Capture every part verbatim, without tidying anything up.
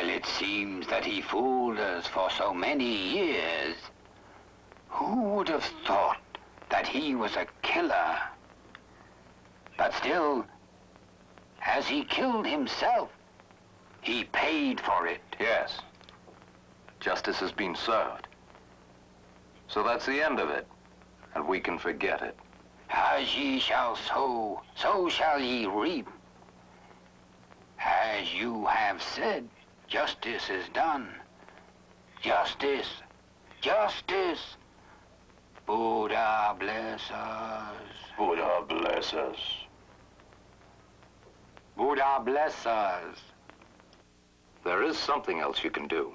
Well, it seems that he fooled us for so many years. Who would have thought that he was a killer? But still, as he killed himself, he paid for it. Yes. Justice has been served. So that's the end of it, and we can forget it. As ye shall sow, so shall ye reap. As you have said, justice is done. Justice, justice. Buddha bless us. Buddha bless us. Buddha bless us. There is something else you can do.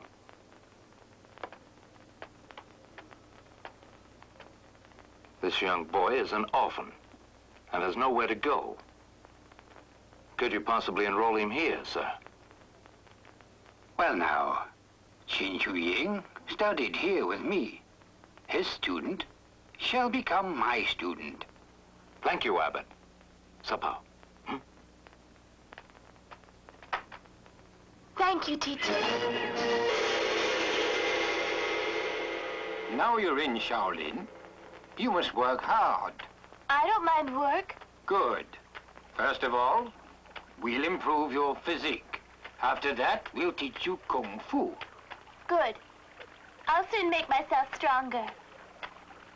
This young boy is an orphan and has nowhere to go. Could you possibly enroll him here, sir? Well now, Qin Chu Ying studied here with me. His student shall become my student. Thank you, Abbot. Supper. Hmm? Thank you, teacher. Now you're in Shaolin, you must work hard. I don't mind work. Good. First of all, we'll improve your physique. After that, we'll teach you Kung Fu. Good. I'll soon make myself stronger.